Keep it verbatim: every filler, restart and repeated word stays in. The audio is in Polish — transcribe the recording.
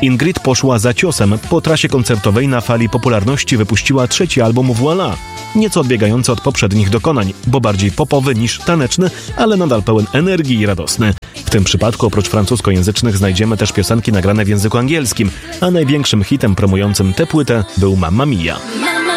Ingrid poszła za ciosem. Po trasie koncertowej na fali popularności wypuściła trzeci album Voilà. Nieco odbiegający od poprzednich dokonań, bo bardziej popowy niż taneczny, ale nadal pełen energii i radosny. W tym przypadku oprócz francuskojęzycznych znajdziemy też piosenki nagrane w języku angielskim, a największym hitem promującym tę płytę był Mamma Mia.